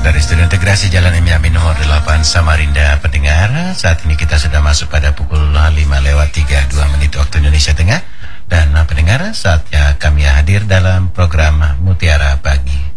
dari Studio Integrasi Jalan Imam Amin nomor 8 Samarinda. Pendengar, saat ini kita sudah masuk pada pukul 5:32 waktu Indonesia Tengah. Dan pendengar, saatnya kami hadir dalam program Mutiara Pagi.